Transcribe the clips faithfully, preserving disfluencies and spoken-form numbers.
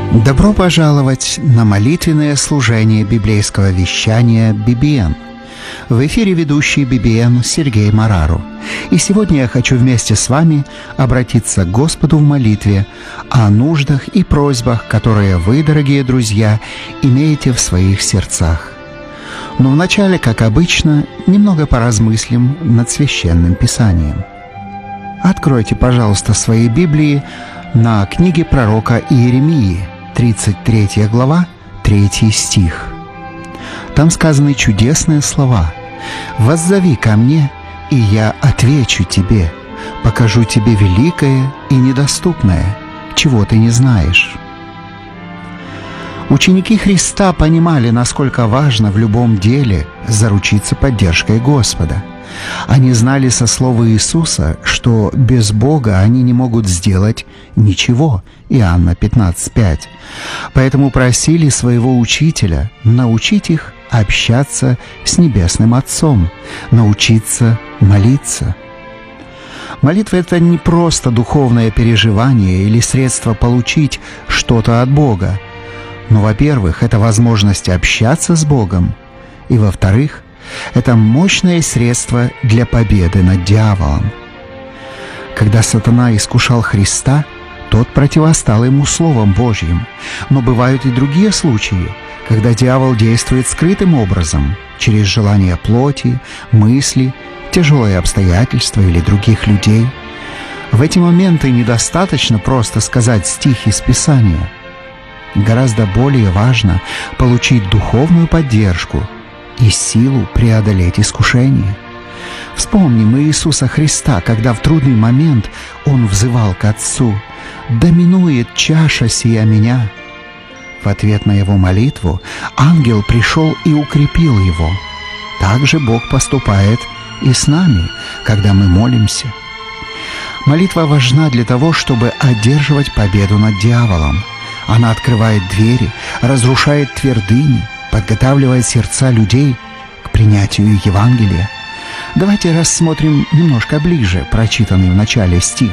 Добро пожаловать на молитвенное служение библейского вещания би би эн. В эфире ведущий би би эн Сергей Марару. И сегодня я хочу вместе с вами обратиться к Господу в молитве о нуждах и просьбах, которые вы, дорогие друзья, имеете в своих сердцах. Но вначале, как обычно, немного поразмыслим над Священным Писанием. Откройте, пожалуйста, свои Библии на книге пророка Иеремии, тридцать третья глава, третий стих. Там сказаны чудесные слова: «Воззови ко мне, и я отвечу тебе, покажу тебе великое и недоступное, чего ты не знаешь». Ученики Христа понимали, насколько важно в любом деле заручиться поддержкой Господа. Они знали со слова Иисуса, что без Бога они не могут сделать ничего. Иоанна пятнадцать пять. Поэтому просили своего учителя научить их общаться с Небесным Отцом, научиться молиться. Молитва — это не просто духовное переживание или средство получить что-то от Бога. Но, во-первых, это возможность общаться с Богом, и, во-вторых, это мощное средство для победы над дьяволом. Когда сатана искушал Христа, тот противостал ему Словом Божьим. Но бывают и другие случаи, когда дьявол действует скрытым образом, через желание плоти, мысли, тяжелые обстоятельства или других людей. В эти моменты недостаточно просто сказать стих из Писания. Гораздо более важно получить духовную поддержку и силу преодолеть искушение. Вспомним Иисуса Христа, когда в трудный момент Он взывал к Отцу: «Да минует чаша сия меня». В ответ на Его молитву ангел пришел и укрепил Его. Так же Бог поступает и с нами, когда мы молимся. Молитва важна для того, чтобы одерживать победу над дьяволом. Она открывает двери, разрушает твердыни, подготавливает сердца людей к принятию Евангелия. Давайте рассмотрим немножко ближе прочитанный в начале стих.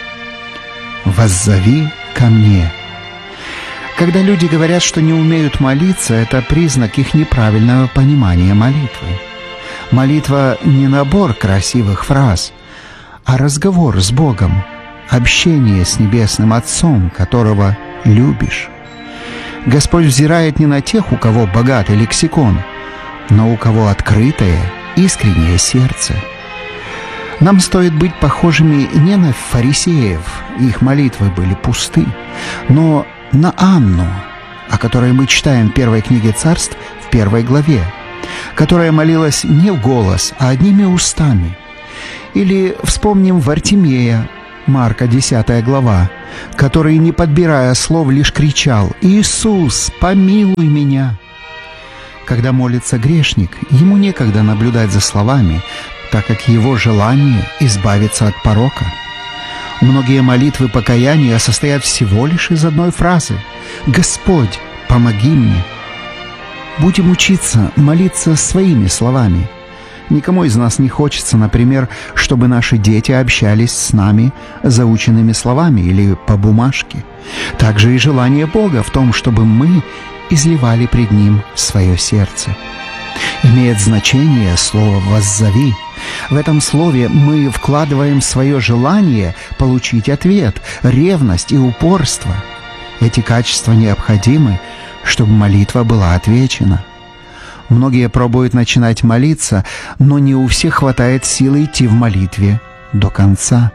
«Воззови ко мне». Когда люди говорят, что не умеют молиться, это признак их неправильного понимания молитвы. Молитва не набор красивых фраз, а разговор с Богом, общение с Небесным Отцом, которого любишь. Господь взирает не на тех, у кого богатый лексикон, но у кого открытое, искреннее сердце. Нам стоит быть похожими не на фарисеев, их молитвы были пусты, но на Анну, о которой мы читаем в первой книге Царств, в первой главе, которая молилась не в голос, а одними устами. Или вспомним Вартимея, Марка десятая глава, который, не подбирая слов, лишь кричал: «Иисус, помилуй меня!» Когда молится грешник, ему некогда наблюдать за словами, так как его желание избавиться от порока. Многие молитвы покаяния состоят всего лишь из одной фразы: «Господь, помоги мне!» Будем учиться молиться своими словами. Никому из нас не хочется, например, чтобы наши дети общались с нами заученными словами или по бумажке. Также и желание Бога в том, чтобы мы изливали пред Ним свое сердце. Имеет значение слово «воззови». В этом слове мы вкладываем свое желание получить ответ, ревность и упорство. Эти качества необходимы, чтобы молитва была отвечена. Многие пробуют начинать молиться, но не у всех хватает силы идти в молитве до конца.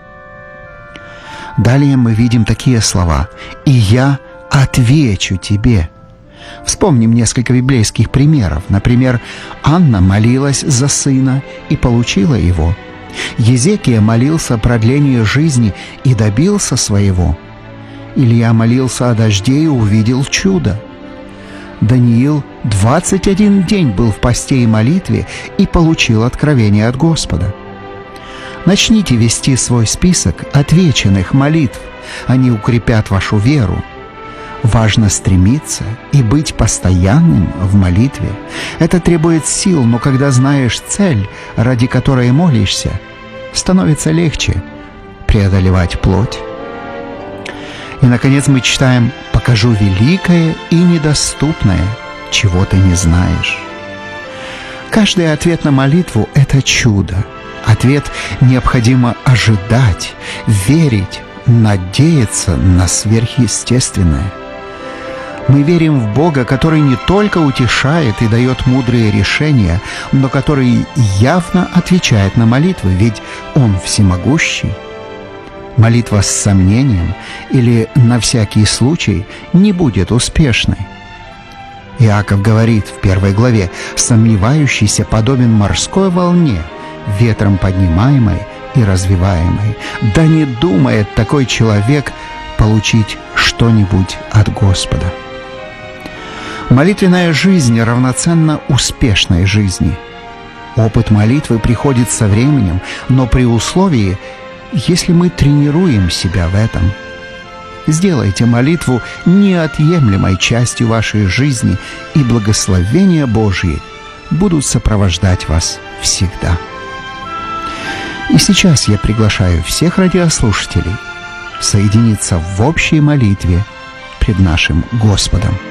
Далее мы видим такие слова: «И я отвечу тебе». Вспомним несколько библейских примеров. Например, Анна молилась за сына и получила его. Езекия молился о продлении жизни и добился своего. Илья молился о дожде и увидел чудо. Даниил двадцать один день был в посте и молитве и получил откровение от Господа. Начните вести свой список отвеченных молитв. Они укрепят вашу веру. Важно стремиться и быть постоянным в молитве. Это требует сил, но когда знаешь цель, ради которой молишься, становится легче преодолевать плоть. И, наконец, мы читаем: скажу великое и недоступное, чего ты не знаешь». Каждый ответ на молитву — это чудо. Ответ необходимо ожидать, верить, надеяться на сверхъестественное. Мы верим в Бога, который не только утешает и дает мудрые решения, но который явно отвечает на молитвы, ведь Он всемогущий. Молитва с сомнением или на всякий случай не будет успешной. Иаков говорит в первой главе: «Сомневающийся подобен морской волне, ветром поднимаемой и развиваемой. Да не думает такой человек получить что-нибудь от Господа». Молитвенная жизнь равноценна успешной жизни. Опыт молитвы приходит со временем, но при условии, если мы тренируем себя в этом. Сделайте молитву неотъемлемой частью вашей жизни, и благословения Божьи будут сопровождать вас всегда. И сейчас я приглашаю всех радиослушателей соединиться в общей молитве пред нашим Господом.